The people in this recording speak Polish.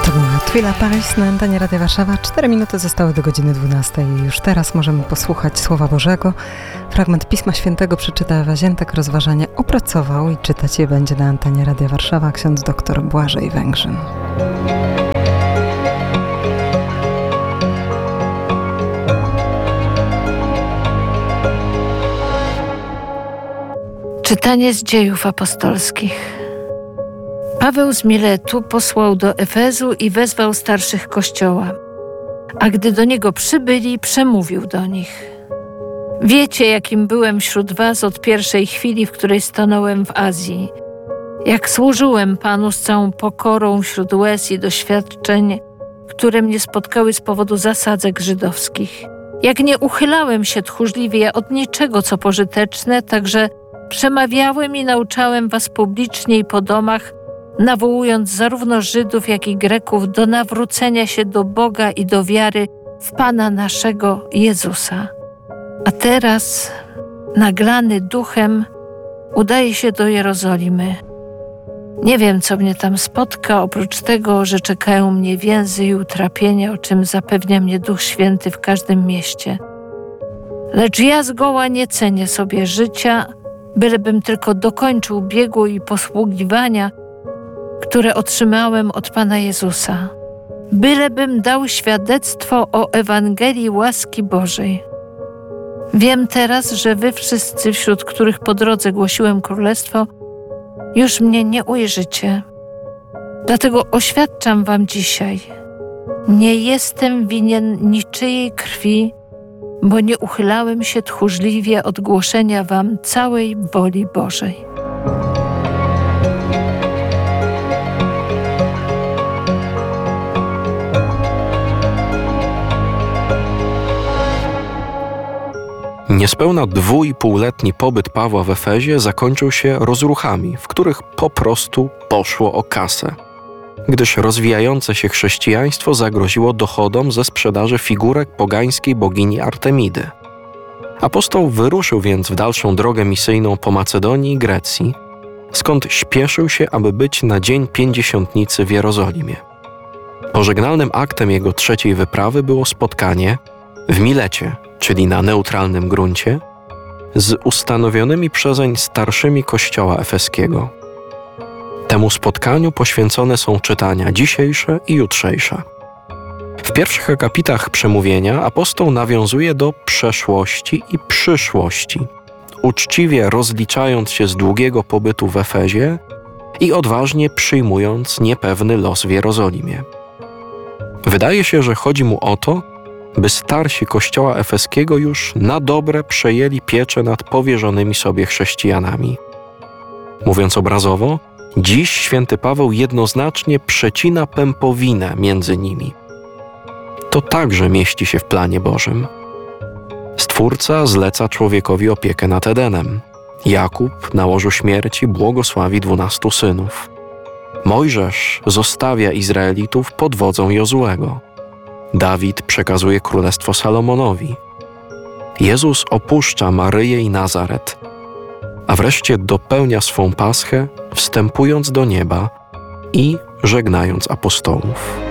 To była Twila Paris na antenie Radia Warszawa. 4 minuty zostały do godziny 12 i już teraz możemy posłuchać Słowa Bożego. Fragment Pisma Świętego przeczyta Ewa Ziętek, rozważanie opracował i czytać je będzie na antenie Radia Warszawa ksiądz dr Błażej Węgrzyn. Czytanie z Dziejów Apostolskich. Paweł z Miletu posłał do Efezu i wezwał starszych Kościoła. A gdy do niego przybyli, przemówił do nich. Wiecie, jakim byłem wśród was od pierwszej chwili, w której stanąłem w Azji. Jak służyłem Panu z całą pokorą wśród łez i doświadczeń, które mnie spotkały z powodu zasadzek żydowskich. Jak nie uchylałem się tchórzliwie od niczego, co pożyteczne, także przemawiałem i nauczałem was publicznie i po domach, nawołując zarówno Żydów, jak i Greków do nawrócenia się do Boga i do wiary w Pana naszego Jezusa. A teraz, naglany duchem, udaję się do Jerozolimy. Nie wiem, co mnie tam spotka, oprócz tego, że czekają mnie więzy i utrapienia, o czym zapewnia mnie Duch Święty w każdym mieście. Lecz ja zgoła nie cenię sobie życia, bylebym tylko dokończył biegu i posługiwania, które otrzymałem od Pana Jezusa. Bylebym dał świadectwo o Ewangelii łaski Bożej. Wiem teraz, że wy wszyscy, wśród których po drodze głosiłem królestwo, już mnie nie ujrzycie. Dlatego oświadczam wam dzisiaj, nie jestem winien niczyjej krwi, bo nie uchylałem się tchórzliwie od głoszenia wam całej woli Bożej. Niespełna 2,5-letni pobyt Pawła w Efezie zakończył się rozruchami, w których po prostu poszło o kasę, gdyż rozwijające się chrześcijaństwo zagroziło dochodom ze sprzedaży figurek pogańskiej bogini Artemidy. Apostoł wyruszył więc w dalszą drogę misyjną po Macedonii i Grecji, skąd śpieszył się, aby być na Dzień Pięćdziesiątnicy w Jerozolimie. Pożegnalnym aktem jego trzeciej wyprawy było spotkanie w Milecie, czyli na neutralnym gruncie, z ustanowionymi przezeń starszymi Kościoła efeskiego. Temu spotkaniu poświęcone są czytania dzisiejsze i jutrzejsze. W pierwszych akapitach przemówienia apostoł nawiązuje do przeszłości i przyszłości, uczciwie rozliczając się z długiego pobytu w Efezie i odważnie przyjmując niepewny los w Jerozolimie. Wydaje się, że chodzi mu o to, by starsi Kościoła efeskiego już na dobre przejęli pieczę nad powierzonymi sobie chrześcijanami. Mówiąc obrazowo, dziś święty Paweł jednoznacznie przecina pępowinę między nimi. To także mieści się w planie Bożym. Stwórca zleca człowiekowi opiekę nad Edenem. Jakub na łożu śmierci błogosławi 12 synów. Mojżesz zostawia Izraelitów pod wodzą Jozuego. Dawid przekazuje królestwo Salomonowi. Jezus opuszcza Maryję i Nazaret, a wreszcie dopełnia swą paschę, wstępując do nieba i żegnając apostołów.